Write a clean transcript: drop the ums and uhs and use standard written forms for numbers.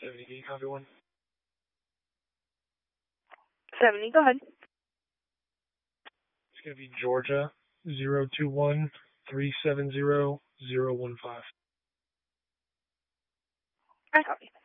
78, copy one. 70, go ahead. It's going to be Georgia 021 370 015. I copy.